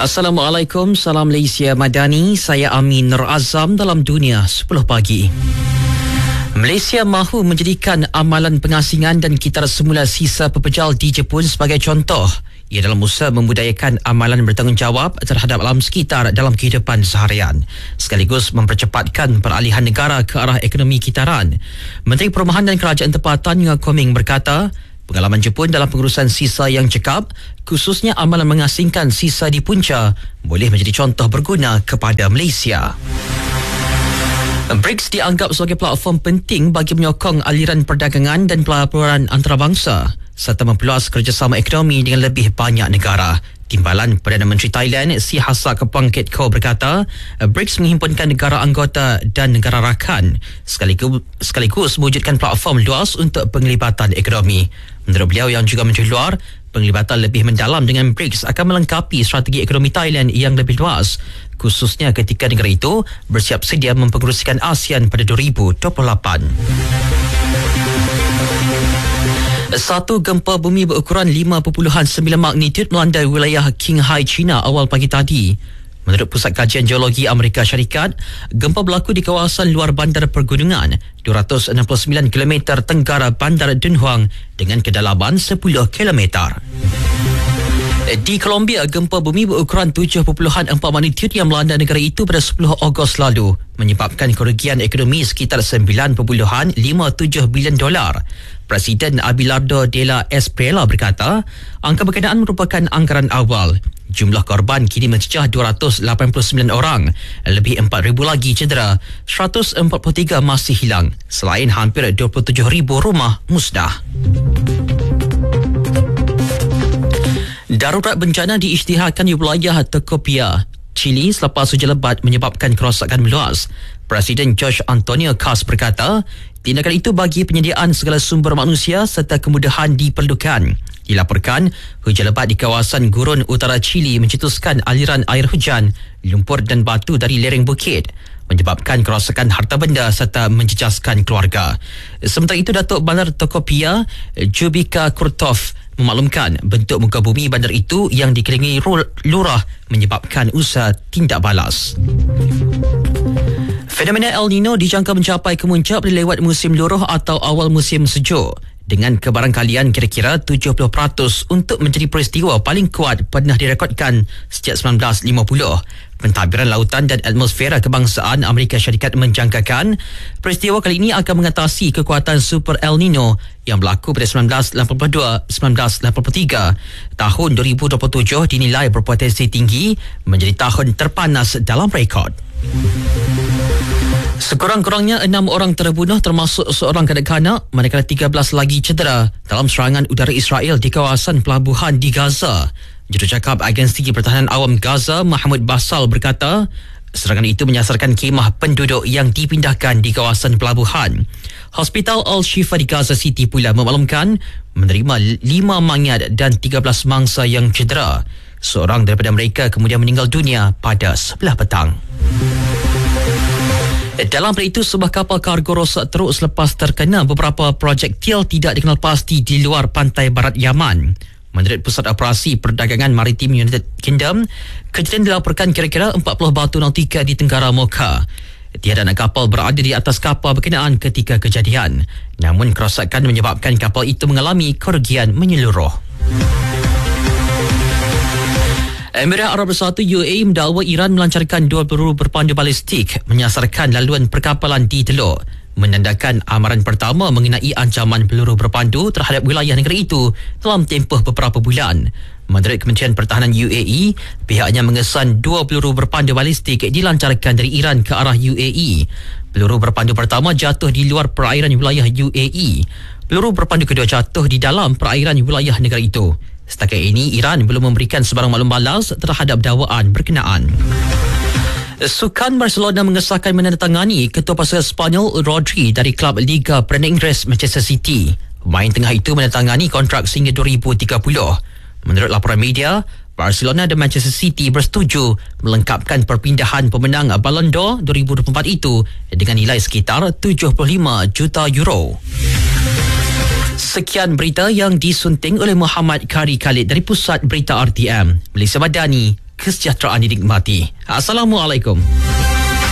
Assalamualaikum, salam Malaysia Madani. Saya Amin Nur Azam dalam Dunia 10 Pagi. Malaysia mahu menjadikan amalan pengasingan dan kitar semula sisa pepejal di Jepun sebagai contoh. Ia dalam usaha membudayakan amalan bertanggungjawab terhadap alam sekitar dalam kehidupan seharian, sekaligus mempercepatkan peralihan negara ke arah ekonomi kitaran. Menteri Perumahan dan Kerajaan Tempatan Ngah Koming berkata, pengalaman Jepun dalam pengurusan sisa yang cekap, khususnya amalan mengasingkan sisa di punca, boleh menjadi contoh berguna kepada Malaysia. BRICS dianggap sebagai platform penting bagi menyokong aliran perdagangan dan pelaburan antarabangsa serta memperluas kerjasama ekonomi dengan lebih banyak negara. Timbalan Perdana Menteri Thailand Si Hasak Pangketko berkata, BRICS menghimpunkan negara anggota dan negara rakan sekaligus mewujudkan platform luas untuk penglibatan ekonomi. Menurut beliau yang juga Menteri Luar, penglibatan lebih mendalam dengan BRICS akan melengkapi strategi ekonomi Thailand yang lebih luas, khususnya ketika negara itu bersiap sedia mempengerusikan ASEAN pada 2028. Satu gempa bumi berukuran 5.9 magnitudo melanda wilayah Qinghai, China awal pagi tadi. Menurut Pusat Kajian Geologi Amerika Syarikat, gempa berlaku di kawasan luar bandar pergunungan 269 km tenggara bandar Dunhuang dengan kedalaman 10 km. Di Colombia, gempa bumi berukuran 7.4 magnitudo yang melanda negara itu pada 10 Ogos lalu menyebabkan kerugian ekonomi sekitar 9.57 bilion dolar. Presiden Abelardo de la Espriella berkata, angka berkenaan merupakan anggaran awal. Jumlah korban kini mencecah 289 orang, lebih 4,000 lagi cedera, 143 masih hilang, selain hampir 27,000 rumah musnah. Darurat bencana diisytiharkan di wilayah Tocopilla, Chile selepas hujan lebat menyebabkan kerosakan meluas. Presiden Jorge Antonio Cas berkata, tindakan itu bagi penyediaan segala sumber manusia serta kemudahan diperlukan. Dilaporkan, hujan lebat di kawasan gurun utara Chile mencetuskan aliran air hujan, lumpur dan batu dari lereng bukit, menyebabkan kerosakan harta benda serta menjejaskan keluarga. Sementara itu, Datuk Bandar Tocopilla, Jubika Kurtov, memaklumkan bentuk muka bumi bandar itu yang dikelilingi lurah menyebabkan usaha tindak balas. Fenomena El Nino dijangka mencapai kemuncak pada lewat musim luruh atau awal musim sejuk, dengan kebarangkalian kira-kira 70% untuk menjadi peristiwa paling kuat pernah direkodkan sejak 1950. Pentadbiran Lautan dan Atmosfera Kebangsaan Amerika Syarikat menjangkakan peristiwa kali ini akan mengatasi kekuatan Super El Nino yang berlaku pada 1982-1983. Tahun 2027 dinilai berpotensi tinggi menjadi tahun terpanas dalam rekod. Sekurang-kurangnya 6 orang terbunuh termasuk seorang kanak-kanak, manakala 13 lagi cedera dalam serangan udara Israel di kawasan pelabuhan di Gaza. Jurucakap Agensi Pertahanan Awam Gaza, Mahmud Basal berkata, serangan itu menyasarkan khemah penduduk yang dipindahkan di kawasan pelabuhan. Hospital Al-Shifa di Gaza City pula memaklumkan menerima 5 mayat dan 13 mangsa yang cedera. Seorang daripada mereka kemudian meninggal dunia pada 11 petang. Dalam pada itu, sebuah kapal kargo rosak teruk selepas terkena beberapa projektil tidak dikenal pasti di luar pantai barat Yaman. Menurut Pusat Operasi Perdagangan Maritim United Kingdom, kejadian dilaporkan kira-kira 40 batu nautika di Tenggara Mocha. Tiada anak kapal berada di atas kapal berkenaan ketika kejadian. Namun kerosakan menyebabkan kapal itu mengalami kerugian menyeluruh. Emirat Arab Bersatu UAE mendakwa Iran melancarkan 2 peluru berpandu balistik menyasarkan laluan perkapalan di Teluk, menandakan amaran pertama mengenai ancaman peluru berpandu terhadap wilayah negara itu dalam tempoh beberapa bulan. Menurut Kementerian Pertahanan UAE, pihaknya mengesan 2 peluru berpandu balistik dilancarkan dari Iran ke arah UAE. Peluru berpandu pertama jatuh di luar perairan wilayah UAE. Peluru berpandu kedua jatuh di dalam perairan wilayah negara itu. Setakat ini, Iran belum memberikan sebarang maklum balas terhadap dakwaan berkenaan. Sukan Barcelona mengesahkan menandatangani ketua pasukan Spanyol Rodri dari klub Liga Perdana Inggeris Manchester City. Pemain tengah itu menandatangani kontrak sehingga 2030. Menurut laporan media, Barcelona dan Manchester City bersetuju melengkapkan perpindahan pemenang Ballon d'Or 2024 itu dengan nilai sekitar 75 juta euro. Sekian berita yang disunting oleh Muhammad Kari Khalid dari Pusat Berita RTM, Malaysia Madani, kesejahteraan dinikmati. Assalamualaikum.